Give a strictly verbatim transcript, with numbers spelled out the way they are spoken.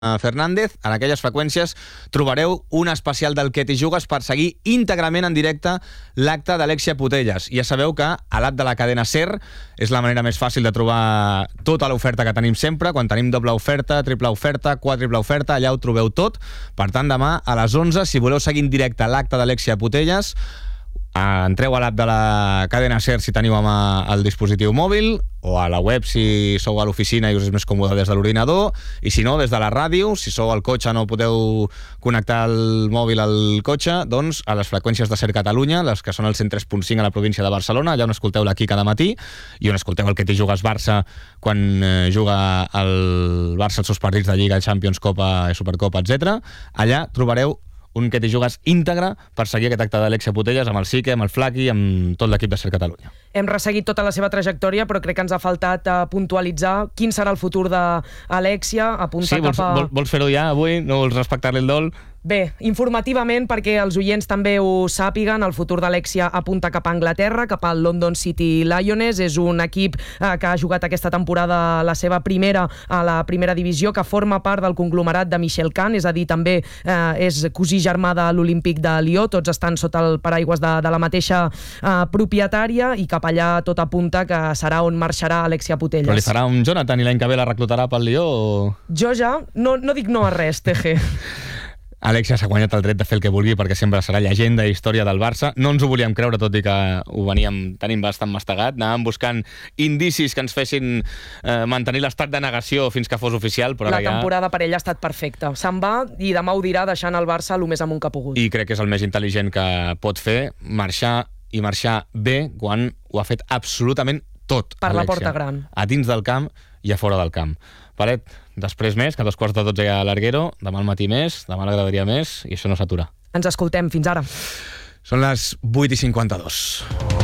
Fernández. En aquelles freqüències trobareu un especial del Que t'hi jugues per seguir íntegrament en directe l'acte d'Alexia Putellas. Ja sabeu que a l'app de la cadena SER és la manera més fàcil de trobar tota l'oferta que tenim sempre. Quan tenim doble oferta, triple oferta, quàdruple oferta, allà ho trobeu tot. Per tant, demà a les onze, si voleu seguir en directe l'acte d'Alexia Putellas, entreu a l'app de la cadena SER si teniu amb el dispositiu mòbil, o a la web si sou a l'oficina i us és més còmode des de l'ordinador, i si no, des de la ràdio. Si sou al cotxe no podeu connectar el mòbil al cotxe, doncs a les freqüències de SER Catalunya, les que són el cent tres punt cinc a la província de Barcelona, allà on escolteu l'Aquí cada matí i on escolteu el Que t'hi jugues Barça quan juga el Barça els seus partits de Lliga, Champions, Copa, Supercopa, etcètera. Allà trobareu un Que t'hi jugues íntegre per seguir aquest acte d'Alexia Putellas amb el Sique, amb el Flaqui, amb tot l'equip de SER Catalunya. Hem resseguit tota la seva trajectòria, però crec que ens ha faltat uh, puntualitzar quin serà el futur d'Alexia, apuntar sí, vols, cap a... Vol, vols fer-ho ja avui? No vols respectar-li el dol? Bé, informativament, perquè els oients també ho sàpiguen, el futur d'Alexia apunta cap a Anglaterra, cap al London City Lioness. És un equip eh, que ha jugat aquesta temporada la seva primera a la primera divisió, que forma part del conglomerat de Michel Kahn, és a dir, també eh, és cosí germà de l'Olímpic de Lió, tots estan sota el paraigües de, de la mateixa eh, propietària, i cap allà tot apunta que serà on marxarà Alexia Putellas. Però li farà un Jonathan i l'any que ve la reclutarà pel Lió? O... Jo ja no, no dic no a res, T G. Alexia s'ha guanyat el dret de fer el que vulgui perquè sempre serà llegenda i història del Barça. No ens ho volíem creure, tot i que ho veníem tenim bastant mastegat. Anàvem buscant indicis que ens fessin eh, mantenir l'estat de negació fins que fos oficial, però la ja... temporada per ell ha estat perfecta. Se'n va i demà ho dirà, deixant el Barça el més amunt que ha pogut. I crec que és el més intel·ligent que pot fer, marxar i marxar bé quan ho ha fet absolutament tot, per Alexia. La porta gran. A dins del camp i a fora del camp. Paret, després més, que a dos quarts de dotze hi ha l'Arguero, demà al matí més, demà a la graderia més, i això no s'atura. Ens escoltem, fins ara. Són les vuit i cinquanta-dos.